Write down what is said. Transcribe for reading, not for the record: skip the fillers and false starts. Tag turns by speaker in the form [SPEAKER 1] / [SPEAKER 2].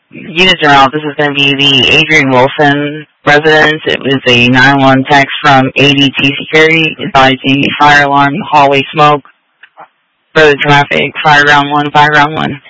[SPEAKER 1] Units are out. This is going to be the Adrian Wilson residence. It was a 911 text from ADT Security advising fire alarm, hallway smoke, road traffic, fire ground 1, fire ground 1.